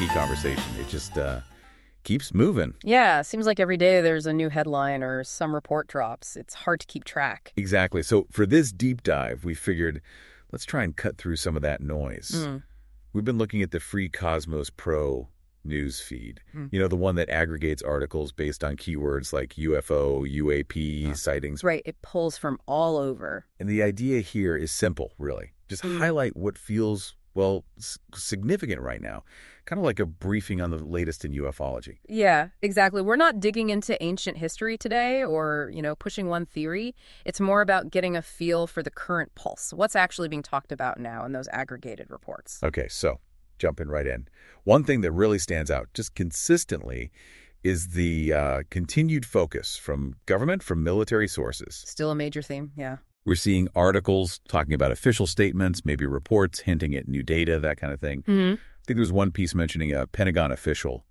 UAP conversation. It just keeps moving. Yeah, seems like every day there's a new headline or some report drops. It's hard to keep track. Exactly. So for this deep dive, we figured let's try and cut through some of that noise. We've been looking at the free Cosmos Pro news feed. The one that aggregates articles based on keywords like UFO, UAP, sightings. Right, it pulls from all over. And the idea here is simple, really. Just highlight what feels, significant right now. Kind of like a briefing on the latest in ufology. Yeah, exactly. We're not digging into ancient history today or, pushing one theory. It's more about getting a feel for the current pulse. What's actually being talked about now in those aggregated reports. Okay, so jumping right in. One thing that really stands out just consistently is the continued focus from government, from military sources. Still a major theme, yeah. We're seeing articles talking about official statements, maybe reports hinting at new data, that kind of thing. I think there was one piece mentioning a Pentagon official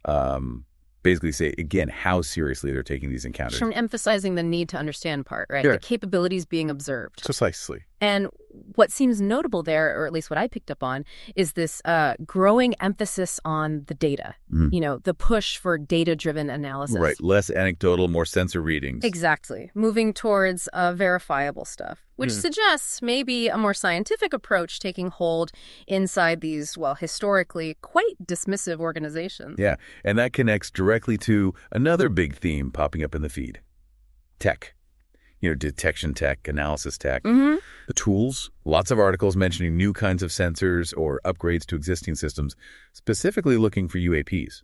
basically say, again, how seriously they're taking these encounters. From emphasizing the need to understand part, right? Yeah. The capabilities being observed. Precisely. And what seems notable there, or at least what I picked up on, is this growing emphasis on the data. The push for data-driven analysis. Right. Less anecdotal, more sensor readings. Exactly. Moving towards verifiable stuff, which suggests maybe a more scientific approach taking hold inside these, historically quite dismissive organizations. Yeah. And that connects directly to another big theme popping up in the feed. Tech. Detection tech, analysis tech, the tools. Lots of articles mentioning new kinds of sensors or upgrades to existing systems, specifically looking for UAPs.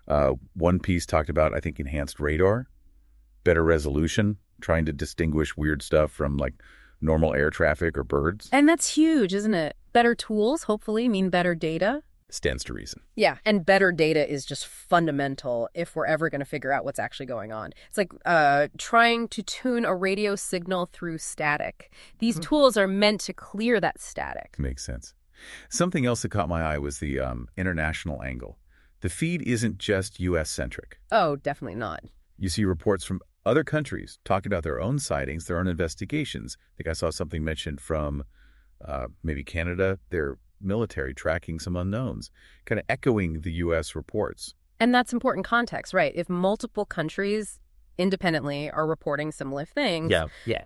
One piece talked about, I think, enhanced radar, better resolution, trying to distinguish weird stuff from normal air traffic or birds. And that's huge, isn't it? Better tools, hopefully, mean better data. Stands to reason. Yeah, and better data is just fundamental if we're ever going to figure out what's actually going on. It's like trying to tune a radio signal through static. These tools are meant to clear that static. Makes sense. Something else that caught my eye was the international angle. The feed isn't just U.S.-centric. Oh, definitely not. You see reports from other countries talking about their own sightings, their own investigations. I think I saw something mentioned from maybe Canada, their military tracking some unknowns, kind of echoing the U.S. reports. And that's important context, right? If multiple countries independently are reporting similar things,